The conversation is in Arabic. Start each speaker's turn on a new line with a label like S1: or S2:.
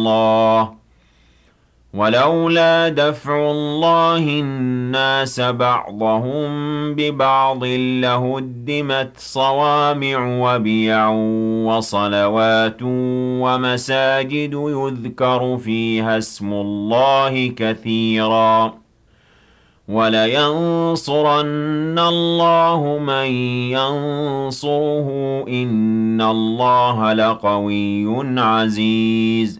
S1: اللَّهِ وَلَوْلَا دَفْعُ اللَّهِ النَّاسَ بَعْضَهُم بِبَعْضٍ لَّهُدِّمَتْ صَوَامِعُ وَبِيَعٌ وَصَلَوَاتٌ وَمَسَاجِدُ يُذْكَرُ فِيهَا اسْمُ اللَّهِ كَثِيرًا ۗ وَلَيَنصُرَنَّ اللَّهُ مَن يَنصُرُهُ ۗ إِنَّ اللَّهَ لَقَوِيٌّ عَزِيزٌ